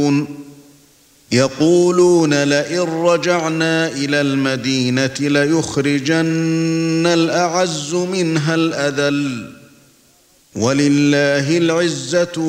يقولون لئن رجعنا إلى المدينة ليخرجن الأعز منها الأذل ولله العزة